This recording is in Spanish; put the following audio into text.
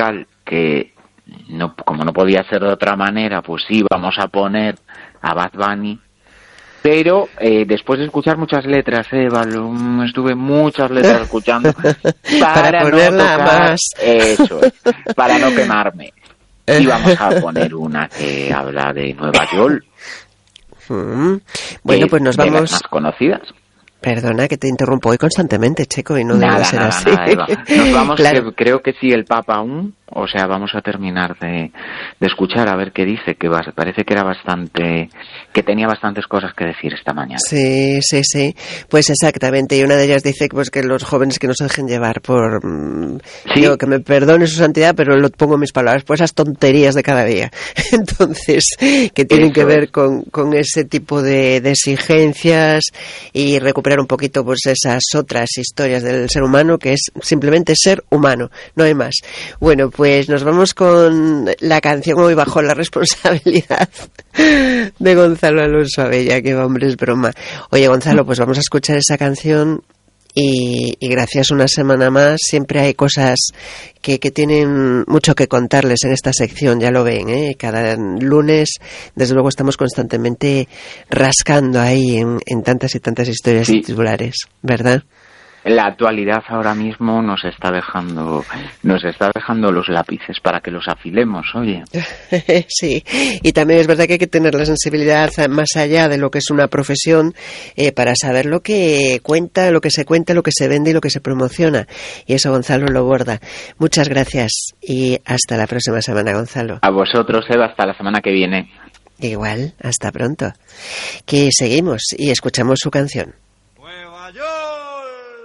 musical que, no, como no podía ser de otra manera, pues sí, vamos a poner a Bad Bunny. Pero después de escuchar muchas letras, estuve muchas letras escuchando para ponerla no más. Eso es, para no quemarme. Y vamos a poner una que habla de Nueva York. Bueno, pues nos vamos. De las más conocidas. Perdona que te interrumpo hoy constantemente, Checo, y no Nada, debe ser nada, así. nada, Eva. Nos vamos, Claro. creo que sí, el Papa aún, o sea, vamos a terminar de escuchar a ver qué dice, que parece que era que tenía bastantes cosas que decir esta mañana. Sí, pues exactamente, y una de ellas dice pues que los jóvenes que no se dejen llevar por, ¿Sí? digo, que me perdone su santidad, pero lo pongo en mis palabras, por esas tonterías de cada día. Entonces, que tienen que ver con ese tipo de exigencias y recuperar un poquito pues esas otras historias del ser humano, que es simplemente ser humano, no hay más. Bueno, pues nos vamos con la canción Hoy bajo la responsabilidad de Gonzalo Alonso Abella, que hombre, es broma. Oye, Gonzalo, pues vamos a escuchar esa canción y gracias una semana más. Siempre hay cosas que tienen mucho que contarles en esta sección, ya lo ven, ¿eh? Cada lunes, desde luego, estamos constantemente rascando ahí en tantas y tantas historias y titulares, ¿verdad? La actualidad ahora mismo nos está dejando los lápices para que los afilemos, oye. Sí, y también es verdad que hay que tener la sensibilidad más allá de lo que es una profesión para saber lo que cuenta, lo que se cuenta, lo que se vende y lo que se promociona. Y eso Gonzalo lo borda. Muchas gracias y hasta la próxima semana, Gonzalo. A vosotros, Eva, hasta la semana que viene. Igual, hasta pronto. Que seguimos y escuchamos su canción.